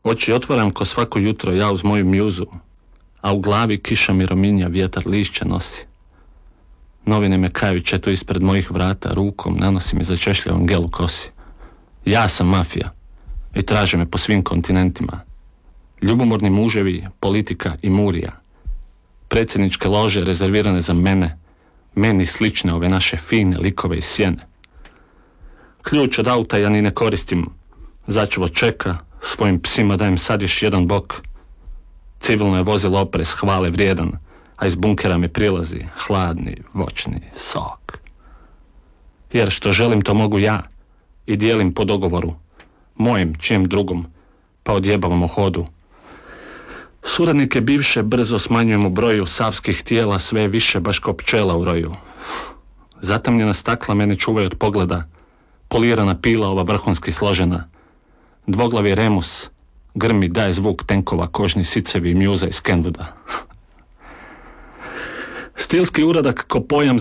Oči otvaram ko svako jutro ja uz moju mjuzu, a u glavi kiša mi rominja, vjetar lišće nosi. Novine me kajuće tu ispred mojih vrata, rukom nanosi mi začešljavom gelu kosi. Ja sam mafija i traže me po svim kontinentima. Ljubomorni muževi, politika i murija. Predsjedničke lože rezervirane za mene, meni slične ove naše fine likove iz sjene. Ključ od auta ja ni ne koristim, začuvo čeka, svojim psima dajem sad još jedan bok. Civilno je vozilo oprez hvale vrijedan, a iz bunkera mi prilazi hladni, voćni sok. Jer što želim to mogu ja i dijelim po dogovoru, mojem čijem drugom, pa odjebavam o hodu. Suradnike bivše brzo smanjujem u broju, savskih tijela sve više baš ko pčela u roju. Zatamnjena stakla mene čuvaju od pogleda, polirana pila ova vrhunski složena. Dvoglavi remus grmi daje zvuk tenkova, kožni sicevi i mjuza iz Kenwooda. Stilski uradak ko pojam